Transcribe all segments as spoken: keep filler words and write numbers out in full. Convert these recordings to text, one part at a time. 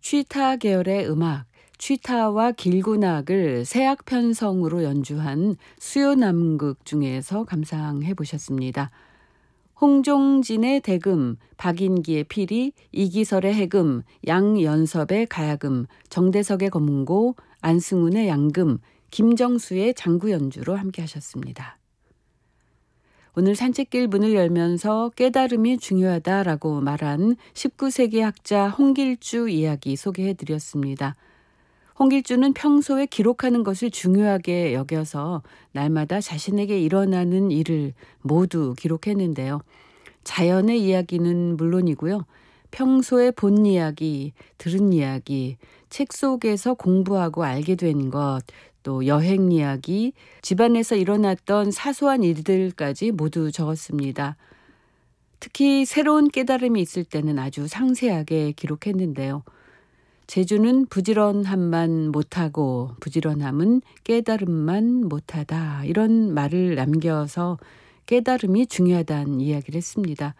취타 계열의 음악, 취타와 길구낙을 새악 편성으로 연주한 수요남극 중에서 감상해 보셨습니다. 홍종진의 대금, 박인기의 피리, 이기설의 해금, 양연섭의 가야금, 정대석의 검은고, 안승훈의 양금, 김정수의 장구 연주로 함께 하셨습니다. 오늘 산책길 문을 열면서 깨달음이 중요하다라고 말한 십구 세기 학자 홍길주 이야기 소개해 드렸습니다. 홍길주는 평소에 기록하는 것을 중요하게 여겨서 날마다 자신에게 일어나는 일을 모두 기록했는데요. 자연의 이야기는 물론이고요. 평소에 본 이야기, 들은 이야기, 책 속에서 공부하고 알게 된 것, 또 여행 이야기, 집안에서 일어났던 사소한 일들까지 모두 적었습니다. 특히 새로운 깨달음이 있을 때는 아주 상세하게 기록했는데요. 재주는 부지런함만 못하고 부지런함은 깨달음만 못하다. 이런 말을 남겨서 깨달음이 중요하다는 이야기를 했습니다.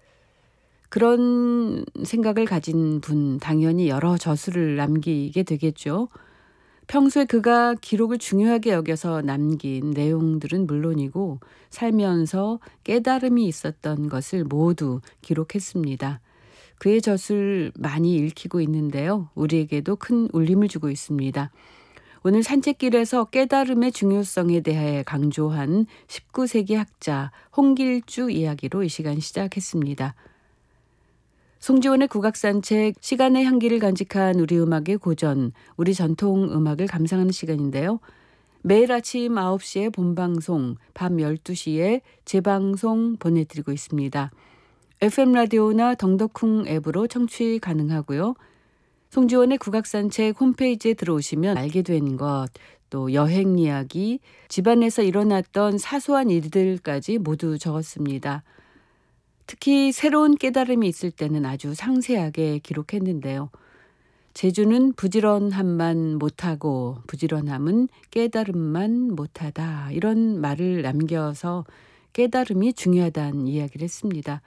그런 생각을 가진 분 당연히 여러 저술을 남기게 되겠죠. 평소에 그가 기록을 중요하게 여겨서 남긴 내용들은 물론이고 살면서 깨달음이 있었던 것을 모두 기록했습니다. 그의 젖을 많이 읽히고 있는데요. 우리에게도 큰 울림을 주고 있습니다. 오늘 산책길에서 깨달음의 중요성에 대해 강조한 십구 세기 학자 홍길주 이야기로 이 시간 시작했습니다. 송지원의 국악산책, 시간의 향기를 간직한 우리 음악의 고전, 우리 전통 음악을 감상하는 시간인데요. 매일 아침 아홉 시에 본방송, 밤 열두 시에 재방송 보내드리고 있습니다. 에프엠 라디오나 덩덕쿵 앱으로 청취 가능하고요. 송지원의 국악산책 홈페이지에 들어오시면 알게 된 것, 또 여행 이야기, 집안에서 일어났던 사소한 일들까지 모두 적었습니다. 특히 새로운 깨달음이 있을 때는 아주 상세하게 기록했는데요. 재주는 부지런함만 못하고 부지런함은 깨달음만 못하다. 이런 말을 남겨서 깨달음이 중요하다는 이야기를 했습니다.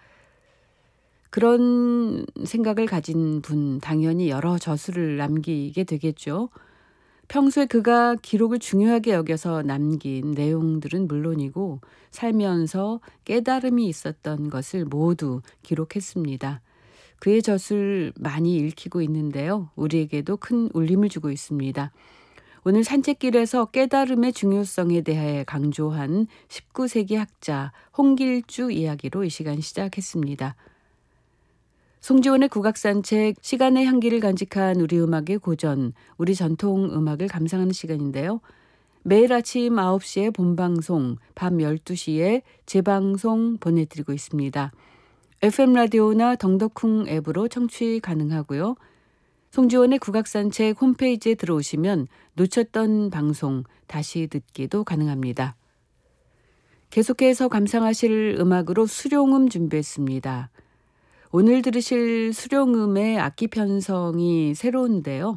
그런 생각을 가진 분 당연히 여러 저술을 남기게 되겠죠. 평소에 그가 기록을 중요하게 여겨서 남긴 내용들은 물론이고 살면서 깨달음이 있었던 것을 모두 기록했습니다. 그의 젖을 많이 읽히고 있는데요. 우리에게도 큰 울림을 주고 있습니다. 오늘 산책길에서 깨달음의 중요성에 대해 강조한 십구 세기 학자 홍길주 이야기로 이 시간 시작했습니다. 송지원의 국악산책, 시간의 향기를 간직한 우리 음악의 고전, 우리 전통 음악을 감상하는 시간인데요. 매일 아침 아홉 시에 본방송, 밤 열두 시에 재방송 보내드리고 있습니다. 에프엠 라디오나 덩덕쿵 앱으로 청취 가능하고요. 송지원의 국악산책 홈페이지에 들어오시면 놓쳤던 방송 다시 듣기도 가능합니다. 계속해서 감상하실 음악으로 수룡음 준비했습니다. 오늘 들으실 수룡음의 악기 편성이 새로운데요.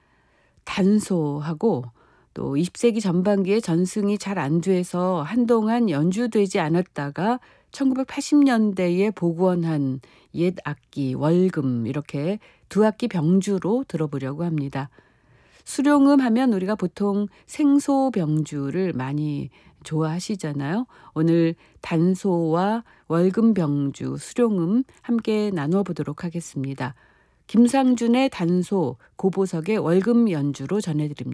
단소하고 또 이십 세기 전반기에 전승이 잘 안 돼서 한동안 연주되지 않았다가 천구백팔십 년대에 복원한 옛 악기, 월금 이렇게 두 악기 병주로 들어보려고 합니다. 수룡음 하면 우리가 보통 생소병주를 많이 좋아하시잖아요. 오늘 단소와 월금병주, 수룡음 함께 나누어 보도록 하겠습니다. 김상준의 단소, 고보석의 월금 연주로 전해드립니다.